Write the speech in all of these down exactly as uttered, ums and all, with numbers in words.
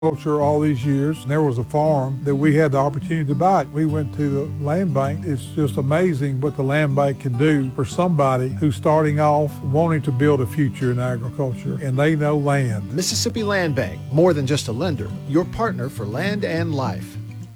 Culture all these years, and there was a farm that we had the opportunity to buy. We went to the land bank. It's just amazing what the land bank can do for somebody who's starting off wanting to build a future in agriculture, and they know land. Mississippi Land Bank, more than just a lender, your partner for land and life.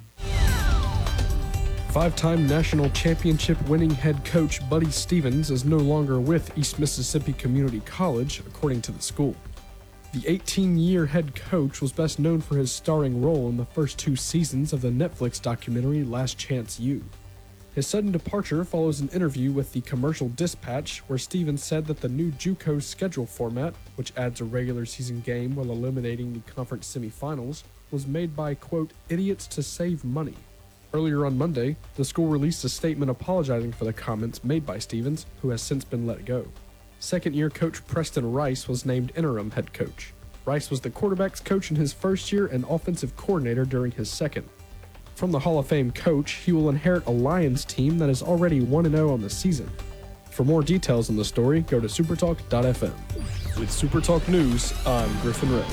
Five-time national championship winning head coach Buddy Stevens is no longer with East Mississippi Community College, according to the school. The eighteen-year head coach was best known for his starring role in the first two seasons of the Netflix documentary Last Chance U. His sudden departure follows an interview with the Commercial Dispatch, where Stevens said that the new JUCO schedule format, which adds a regular season game while eliminating the conference semifinals, was made by, quote, idiots to save money. Earlier on Monday, the school released a statement apologizing for the comments made by Stevens, who has since been let go. Second-year coach Preston Rice was named interim head coach. Rice was the quarterback's coach in his first year and offensive coordinator during his second. From the Hall of Fame coach, he will inherit a Lions team that is already one and oh on the season. For more details on the story, go to supertalk dot f m. With Supertalk News, I'm Griffin Ray.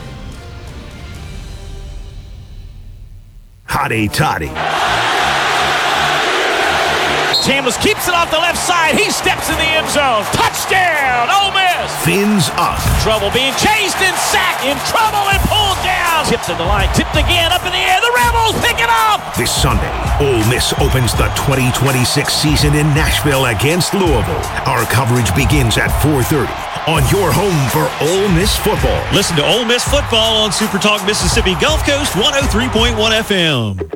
Hotty toddy. Chambliss keeps it off the left side. He steps in the end zone. Touchdown, Ole Miss. Fins up. Trouble being chased and sacked. In trouble and pulled down. Tips at the line. Tipped again up in the air. The Rebels pick it up. This Sunday, Ole Miss opens the twenty twenty-six season in Nashville against Louisville. Our coverage begins at four thirty on your home for Ole Miss football. Listen to Ole Miss football on Supertalk Mississippi Gulf Coast one oh three point one F M.